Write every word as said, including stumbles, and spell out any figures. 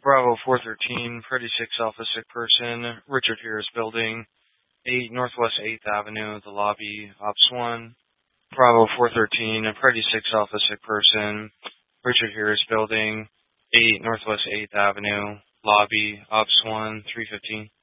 Bravo four thirteen, Freddy six Alpha Sick Person, Richard Harris Building, eight Northwest eighth Avenue, the lobby, Ops one. Bravo four thirteen, Freddy six Alpha Sick Person, Richard Harris Building, eight Northwest eighth Avenue, lobby, Ops one, three fifteen.